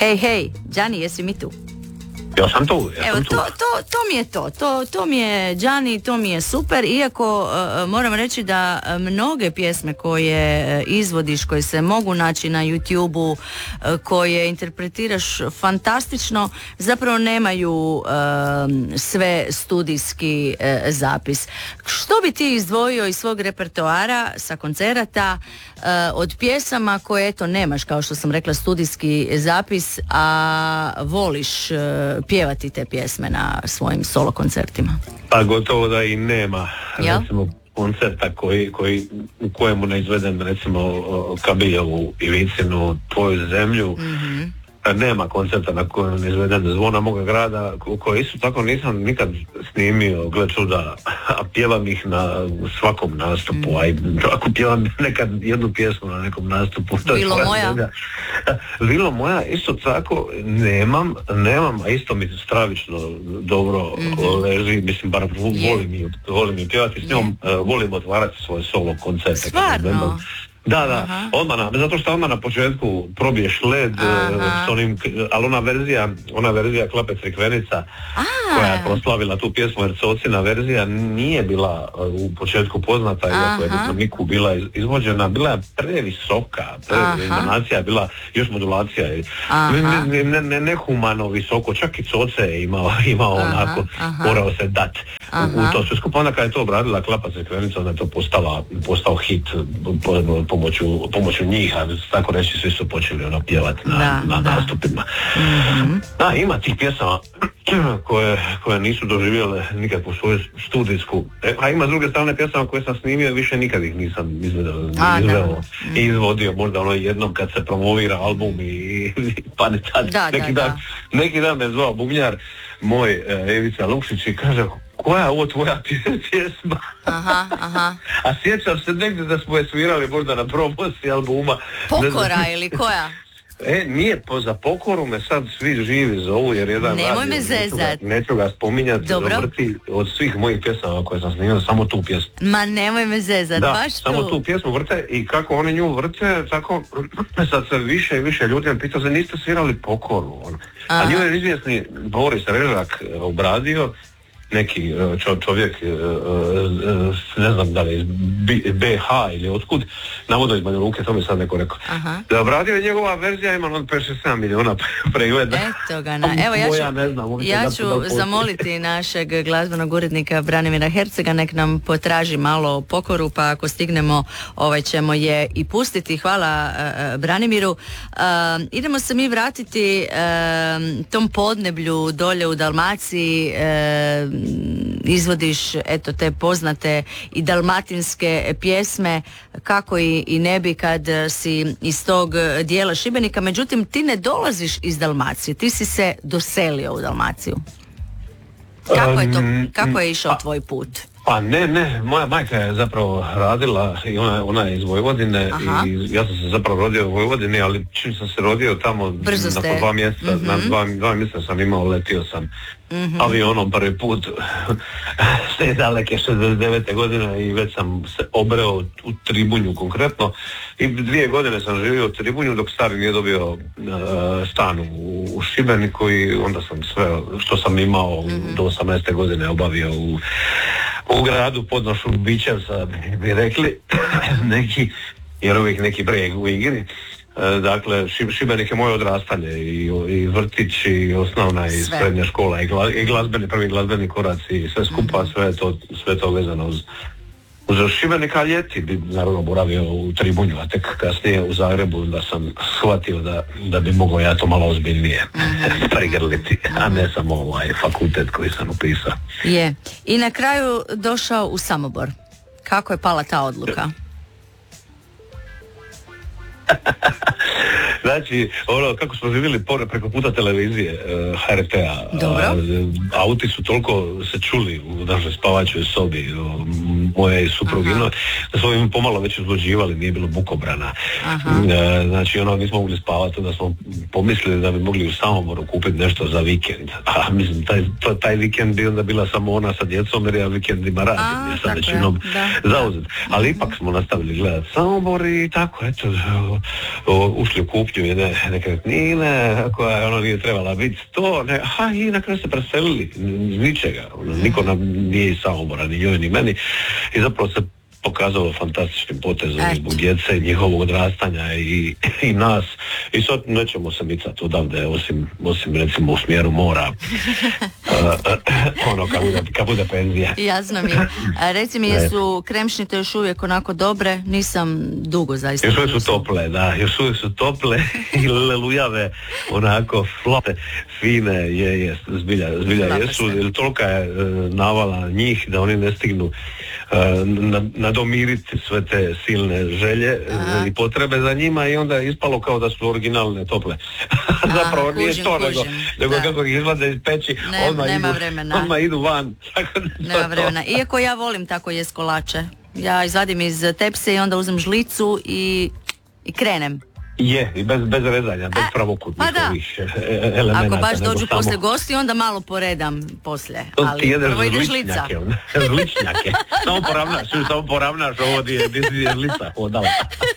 Hej, Đani, jesi mi tu? Ja sam tu. Evo, to mi je to mi je Đani, to mi je super, iako moram reći da mnoge pjesme koje izvodiš, koje se mogu naći na YouTube-u, koje interpretiraš fantastično, zapravo nemaju sve studijski zapis. Što bi ti izdvojio iz svog repertoara sa koncerata od pjesama koje eto nemaš, kao što sam rekla, studijski zapis, a voliš pjevati te pjesme na svojim solo koncertima? Pa gotovo da i nema. Recimo koncerta u kojemu ne izvedem recimo Kabiljevu i Vicinu Tvoju zemlju. Nema koncerta na kojem ne izvedem Zvona moga grada, koje isto tako nisam nikad snimio, gle čuda, a pjevam ih na svakom nastupu, a ako pjevam nekad jednu pjesmu na nekom nastupu, to Vilo moja. Vilo moja isto tako nemam, a isto mi stravično dobro leži, mislim, bar volim je pjevati s njom, volim otvarati svoje solo koncerte. Stvarno? Da, zato što odmah na početku probiješ led s onim, ali ona verzija Klape Crikvenica koja je proslavila tu pjesmu, jer Socina verzija nije bila u početku poznata, iako je na Miku bila izvođena, bila je previsoka, intonacija je bila, još modulacija je nehumano visoko, čak i Coce je imao onako, morao se dat u to sve skupo. Onda kad je to obradila Klapa Crikvenica, onda je to postao hit pomoću njih, a tako reći svi su počeli pjevati na nastupima. Da, ima tih pjesama koje nisu doživjele nikakvu svoju studijsku, a ima s druge strane pjesama koje sam snimio i više nikad ih nisam izveo i izvodio, možda jednom kad se promovira album i pa ne tad, neki dan me zvao bubnjar moj, Evica Lukšić, i kaže: koja je ovo tvoja pjesma? A sjećam se negdje da smo je svirali možda na promociji albuma. Pokora ili koja? Nije, za Pokoru me sad svi živi zovu, jer jedan nemoj me zezat. Neću ga spominjati, vrti od svih mojih pjesama koje sam snimio, samo tu pjesmu. Ma nemoj me zezat, baš tu. Samo tu pjesmu vrte, i kako oni nju vrte, tako sad se više i više ljudi me pitao, niste svirali Pokoru? A nju je izvjesni Boris Režak obradio, neki čovjek, ne znam da li iz BH ili otkud, navodno iz Banja Luke, to mi sad neko rekao. Da obradio je njegova verzija, ima 57 miliona pregleda. Eto ga, evo ja ću zamoliti našeg glazbenog urednika Branimira Hercega, nek nam potraži malo Pokoru, pa ako stignemo ćemo je i pustiti. Hvala Branimiru. Idemo se mi vratiti tom podneblju dolje u Dalmaciji. Izvodiš eto te poznate i dalmatinske pjesme, kako i ne bi kad si iz tog dijela Šibenika. Međutim, ti ne dolaziš iz Dalmacije, ti si se doselio u Dalmaciju. Kako je išao tvoj put? Pa ne, moja majka je zapravo radila i ona je iz Vojvodine. I ja sam se zapravo rodio u Vojvodini, ali čim sam se rodio tamo nakon 2 mjeseca, na 2 mjeseca sam imao, letio sam avionom prvi put s te daleke 69. godine i već sam se obreo u Tribunju konkretno, i 2 godine sam živio u Tribunju dok stari nije dobio stan u Šibeniku, i onda sam sve što sam imao do 18. godine obavio u gradu Podnošu Bićevca, bi rekli neki, jer uvijek neki breg u igri. Dakle, Šibenik je moje odrastanje, i vrtić, i osnovna, i srednja škola, i prvi glazbeni koraci, i sve skupa, sve to vezano uz Šibenika. Ljeti bi naravno boravio u Tribunju, a tek kasnije u Zagrebu da sam shvatio da bi mogao ja to malo ozbiljnije pregrliti, a ne samo fakultet koji sam upisao. Je. I na kraju došao u Samobor. Kako je pala ta odluka? Znači, kako smo živjeli preko puta televizije HRT-a, auti su toliko se čuli u našoj spavačoj sobi, moje suprugino, da smo im pomalo već uzbuđivali, nije bilo bukobrana. Znači, nismo mogli spavati, onda smo pomislili da bi mogli u Samoboru kupiti nešto za vikend. A mislim, taj vikend bi onda bila samo ona sa djecom, jer ja vikendima radim, jer sam većinom zauzet. Ali ipak smo nastavili gledati Samobor i tako, eto, ušli u kupnju kupnju jedne nekretnine koja ono nije trebala biti to, i na kraju se preselili iz ničega, niko nam nije iz Samobora, ni njoj ni meni, i zapravo se pokazalo fantastičnim potezom zbog djece, njihovog odrastanja i nas, i sad nećemo se micati odavde osim recimo u smjeru mora kad bude penzija. Jasno mi. Reci mi, jesu kremšnite još uvijek onako dobre? Nisam dugo zaista. Još uvijek su tople, da, još uvijek su tople i lelujave, onako flote, fine, je zbilja jesu, jer tolika je navala njih da oni ne stignu nadomiriti sve te silne želje i potrebe za njima, i onda je ispalo kao da su originalne tople. Zapravo nije to, nego kako ih izvade iz peći, odmah idu van. Nema vremena. Iako ja volim tako jest kolače. Ja izvadim iz tepse i onda uzmem žlicu i krenem. Je, i bez rezanja, bez pravokutnih ovih elemenata. Ako baš dođu poslije gosti, onda malo poredam poslije. Ali prvo ide žlica. Žličnjake. Samo poravnaš ovo gdje je žlica hodala.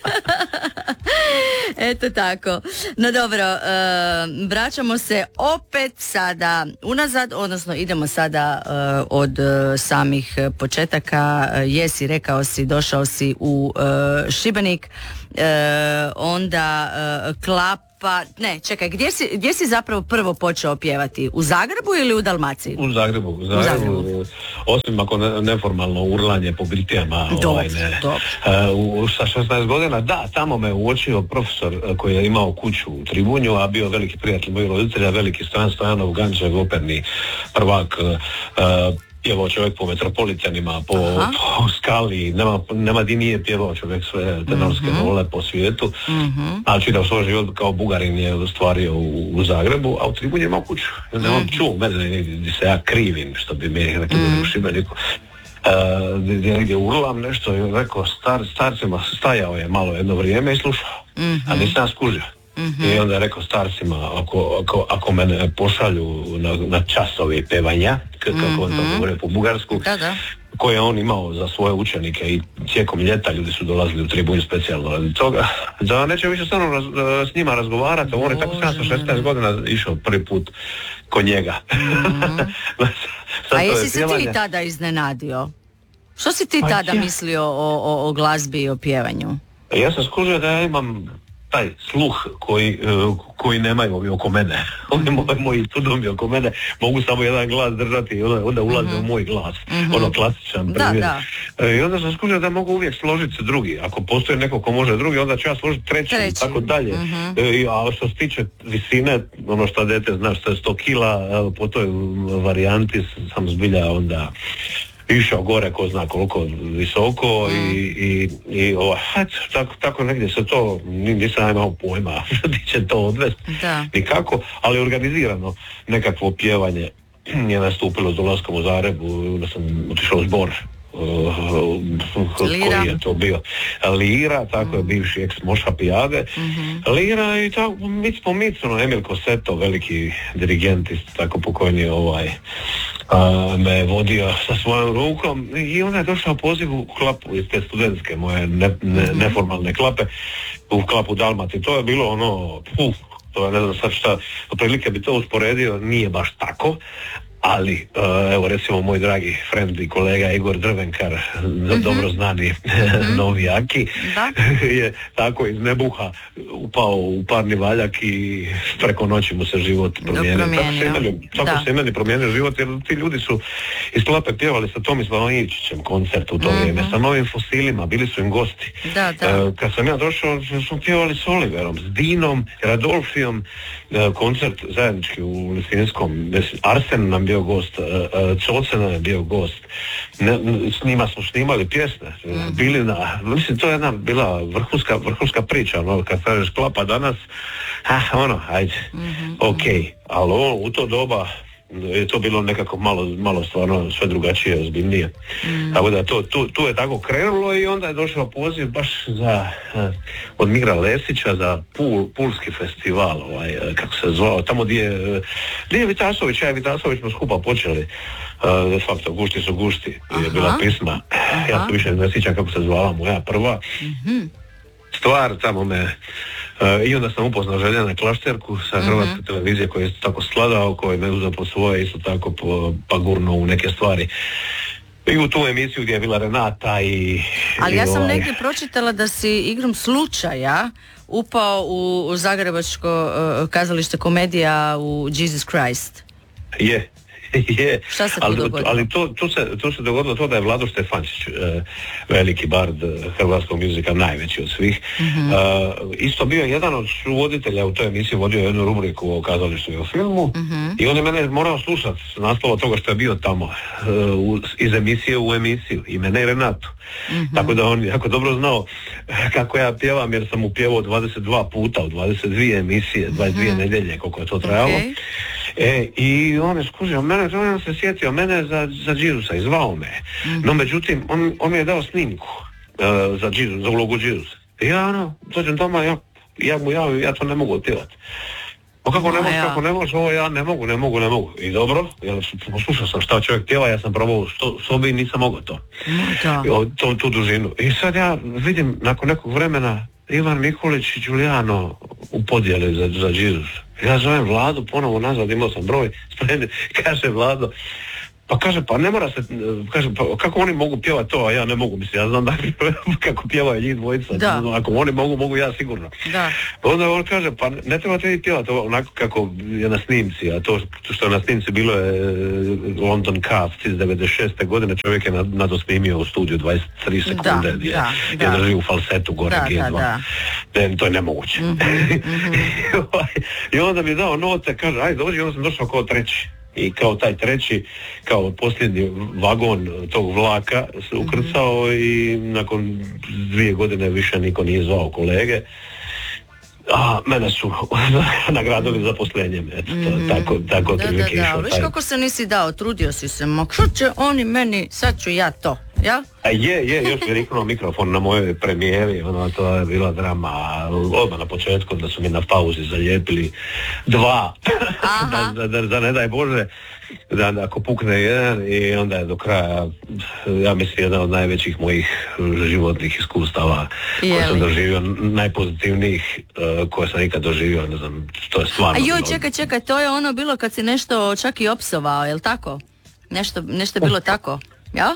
Eto tako. No dobro, vraćamo se opet sada unazad, odnosno idemo sada od samih početaka. Jesi, rekao si, došao si u Šibenik, onda Klapa, ne, čekaj, gdje si zapravo prvo počeo pjevati? U Zagrebu ili u Dalmaciji? U Zagrebu. Osim ako neformalno urlanje po birtijama. Sa 16 godina, da, tamo me uočio profesor koji je imao kuću u Tribunju, a bio veliki prijatelj mojih roditelja, veliki Stojanov Gančev, operni prvak, pjevao čovjek po Metropolitanima, po Skali, nema di nije pjevao čovjek sve tenorske role po svijetu, a čitav svoj život kao Bugarin je ostvario u Zagrebu, a u Tribunju imao kuću. Nemam čuo mene gdje se ja krivim, što bi mi rekli u Šibeniku, gdje urlam nešto i rekao starcima, stajao je malo jedno vrijeme i slušao, a nisam ja skužio. I onda je rekao starcima, ako mene pošalju na časove pevanja, kako on to govore po bugarsku, koje on imao za svoje učenike, i tijekom ljeta ljudi su dolazili u Tribunju specijalno radi toga, da neće više stvarno s njima razgovarati, on je tako 16 godina išao prvi put kod njega. A jesi se ti tada iznenadio? Što si ti tada mislio o glazbi i o pjevanju? Ja sam skužio da ja imam taj sluh koji nemaju ovi oko mene. Ovi moji studovi oko mene mogu samo jedan glas držati i onda ulaze u moj glas. Ono klasičan primjer. I onda sam skužio da mogu uvijek složiti drugi. Ako postoji neko ko može drugi, onda ću ja složiti treći. I tako dalje. A što se tiče visine, ono što dete znaš, to je 100 kila, po toj varijanti sam zbilja onda išao gore ko zna koliko visoko i tako negdje se to, nisam imao pojma gdje će to odvesti nikako, ali organizirano nekakvo pjevanje je nastupilo s dolaskom u Zagrebu, onda sam otišao u zbor koji je to bio Lira, tako je bivši ex Moša Pijade, Lira, i tako mic, Emil Koseto, veliki dirigent, tako pokojni me vodio sa svojom rukom, i onda je došao poziv u Klapu iz te studentske moje neformalne klape, u Klapu Dalmati. To je bilo to je, ne znam sad šta, otprilike bi to usporedio, nije baš tako, ali evo recimo moj dragi friend i kolega Igor Drvenkar, dobro znani novijaki, je tako iz nebuha upao u parni valjak i preko noći mu se život promijenio. Tako se i meni promijenio život, jer ti ljudi su iz Klape pjevali sa Tomislavom Ivčićem koncert u to vrijeme, sa Novim Fosilima, bili su im gosti. Kad sam ja došao, smo pjevali s Oliverom, s Dinom, Radolfijom, koncert zajednički u Lisinskom, Arsen nam bio gost, Čocena je bio gost, s njima smo snimali pjesme, bili mislim, to je jedna bila vrhunska priča, kad kažeš Klapa danas, ajde, okej, ali u to doba je to bilo nekako malo stvarno sve drugačije, ozbiljnije. Tako da tu je tako krenulo, i onda je došao poziv baš od Mira Lesića za Pulski festival, kako se zvao, tamo gdje je Vitasović, ja i Vitasović smo skupa počeli, de facto Gušti su gušti, je bila pisma, ja se više ne sjećam kako se zvala moja prva stvar, tamo me I onda sam upoznao Željana Klašterku sa Hrvatske televizije koji je tako skladao, koji me uzeo po svoje, isto tako pa gurno u neke stvari. I u tu emisiju gdje je bila Renata Ali ja sam negdje pročitala da si igrom slučaja upao u Zagrebačko kazalište komedija u Jesus Christ. Je. Šta se tu dogodilo? Ali tu se dogodilo to da je Vlado Štefančić, veliki bard hrvatskog muzika, najveći od svih, isto bio jedan od voditelja u toj emisiji, vodio jednu rubriku o kazalištu i o filmu, i on je mene morao slušati s naslova toga što je bio tamo, iz emisije u emisiju, i mene i Renatu. Tako da on jako dobro znao kako ja pjevam, jer sam mu pjevao 22 puta u 22 emisije, 22 nedjelje koliko je to trajalo. I on je skužio mene, on se sjetio mene za Jezusa i zvao me. No međutim, on mi je dao snimku za ulogu Jezusa. I ja dođem doma, ja mu javim, ja to ne mogu otpjevati. Kako ne možeš, ovo ja ne mogu. I dobro, ja poslušao sam šta čovjek pjeva, ja sam probao u sobi i nisam mogao to. Tu dužinu. I sad ja vidim, nakon nekog vremena, Ivan Mikulić i Giuliano u podjeli za Jesus. Ja zovem Vladu ponovo nazad, imao sam broj, kaže Vlado, pa kaže, pa ne mora se, kaže, pa kako oni mogu pjevati to, a ja ne mogu, mislim, ja znam da kako pjevaju njih dvojica, ako oni mogu ja sigurno. Da. Onda on kaže, pa ne trebate vi pjevati onako kako je na snimci, a to što je na snimci bilo je London Cast iz 96. godine, čovjek je nadosnimio u studiju 23 sekunde, gdje drži u falsetu gore G2. To je nemoguće. I onda mi je dao note, kaže, ajde dođi, onda sam došao kao treći. I kao taj treći, kao posljednji vagon tog vlaka se ukrcao i nakon 2 godine više niko nije zvao kolege. A mene su nagradili zaposlenjem. Tako otprilike išao. Viš kako se nisi dao, trudio si se, ma što će oni meni, sad ću ja to, ja? Još je riknuo mikrofon na mojoj premijeri, to je bila drama, odmah na početku da su mi na pauzi zalijepili 2, da ne daj Bože, da ako pukne jedan, i onda je do kraja, ja mislim, jedan od najvećih mojih životnih iskustava koje sam doživio, najpozitivnijih koje sam ikad doživio, ne znam, to je stvarno. Čekaj, to je ono bilo kad si nešto čak i opsovao, je li tako? Nešto je bilo tako, ja?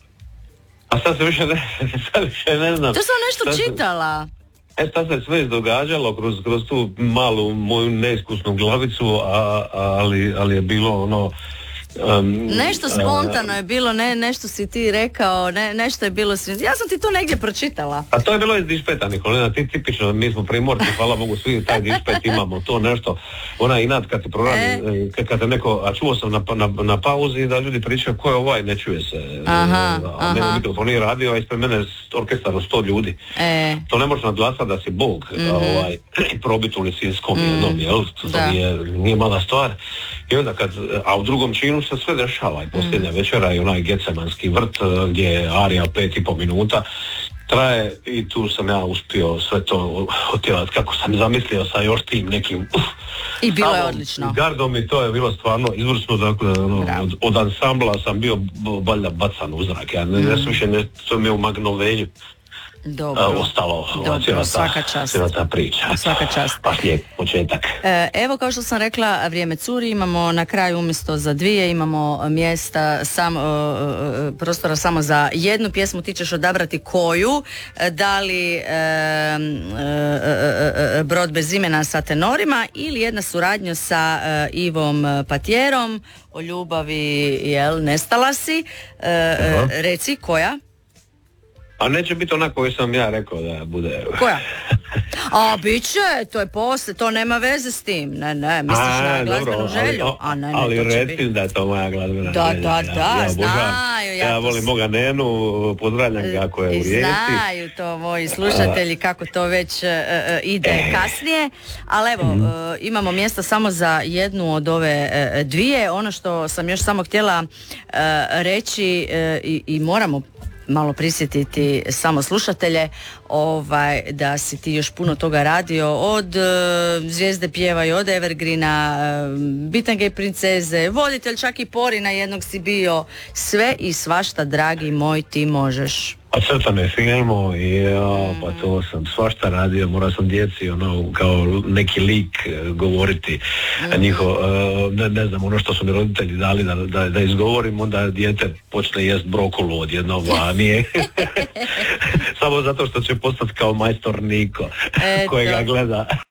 A sad se više ne znam. To sam nešto čitala. Sad se sve izdogađalo kroz tu malu moju neiskusnu glavicu, ali je bilo ono... nešto spontano je bilo, nešto si ti rekao, nešto je bilo, ja sam ti to negdje pročitala. A to je bilo iz dišpeta, Nikolina, ti tipično, mi smo primorci, hvala Bogu, svi taj dišpet imamo, to nešto, ona inat kad ti proradi, kad te neko, a čuo sam na pauzi da ljudi pričaju ko je ovaj, ne čuje se, a meni mikrofon nije radio, a ispred mene orkestar od 100 ljudi. To ne može nadglasati da si Bog, probit u Lisinskom jednom, jel? To nije mala stvar. I onda a u drugom činu se sve dešava, i posljednja večera i onaj Getsemanski vrt gdje je arija 5,5 minuta traje, i tu sam ja uspio sve to otjelati kako sam zamislio sa još tim nekim i bilo je odlično gardom, i to je bilo stvarno izvrsno, dakle od ansambla sam bio valjda bacan u zrak, ja ne više to mi je u magnovelju ostalo cijela ta priča. Svaka čast. Pa slijed početak. Evo, kao što sam rekla, vrijeme curi, imamo na kraju umjesto za 2, imamo mjesta, prostora samo za jednu pjesmu. Ti ćeš odabrati koju, da li Brod bez imena sa tenorima ili jedna suradnja sa Ivom Patjerom o ljubavi, nestala si. Reci, koja? A neće biti ona koju sam ja rekao da bude... Koja? A bit će, to je poslije, to nema veze s tim. Ne, misliš na glazbenu želju? Ali reci da je to moja glazbena želja. Da, znaju. Ja volim moga Nenu, pozdravljam ga ako je u Rijeci. Znaju to moji slušatelji kako to već ide kasnije. Ali evo, imamo mjesta samo za jednu od ove 2. Ono što sam još samo htjela reći i moramo malo prisjetiti samo slušatelje, da si ti još puno toga radio, od Zvijezde pjevaju, od Evergreena, Bitange i princeze, voditelj čak i Porina jednog si bio, sve i svašta, dragi moj, ti možeš. A crtane filmu i pa to sam svašta radio, morao sam djeci kao neki lik govoriti ne znam, ono što su mi roditelji dali da izgovorim, onda dijete počne jest brokulu odjednom, a nije samo zato što će postati kao majstor Niko kojega gleda.